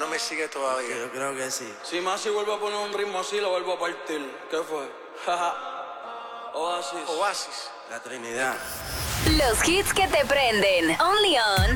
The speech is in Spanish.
me sigue todavía. Yo creo que sí. Si Masi vuelve a poner un ritmo así, lo vuelvo a partir. ¿Qué fue? Oasis. La Trinidad. Los hits que te prenden. Only on